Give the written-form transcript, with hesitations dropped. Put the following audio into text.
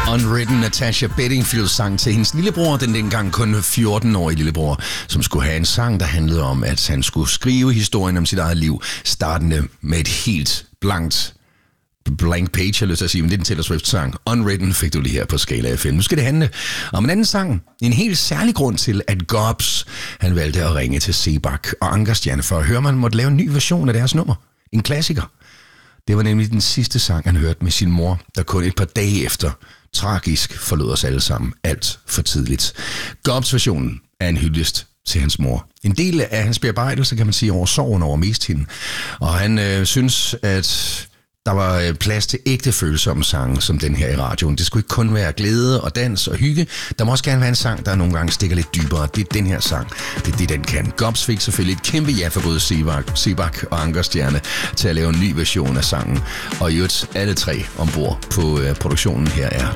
Unwritten Natasha Bedingfield sang til hendes lillebror, den dengang kun 14-årige lillebror, som skulle have en sang, der handlede om, at han skulle skrive historien om sit eget liv, startende med et helt blank page, jeg lyst til at sige, men det er en Taylor Swift-sang. Unwritten fik du lige her på Skala FM. Nu skal det handle om en anden sang. En helt særlig grund til, at Gobs, han valgte at ringe til Sebak og Ankerstjerne for at høre, man måtte lave en ny version af deres nummer. En klassiker. Det var nemlig den sidste sang, han hørte med sin mor, der kun et par dage efter tragisk forlod os alle sammen alt for tidligt. Gobs-versionen er en hyldest til hans mor. En del af hans bearbejdelse, kan man sige, over sorgen over mest hende. Og han synes, at der var plads til ægte følsomme sange, som den her i radioen. Det skulle ikke kun være glæde og dans og hygge. Der må også gerne være en sang, der nogle gange stikker lidt dybere. Det er den her sang. Det er det, den kan. Gobs fik selvfølgelig et kæmpe ja for både Sebak og Ankerstjerne til at lave en ny version af sangen. Og i øvrigt alle tre ombord på produktionen her er